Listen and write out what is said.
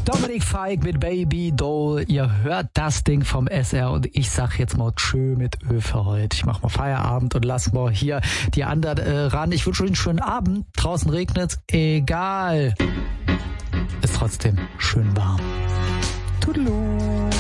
Dominik Feig mit Baby Doll. Ihr hört das Ding vom SR und ich sag jetzt mal tschö mit Ö für heute. Ich mach mal Feierabend und lass mal hier die anderen ran. Ich wünsche euch einen schönen Abend. Draußen regnet's. Egal. Ist trotzdem schön warm. Toodaloo.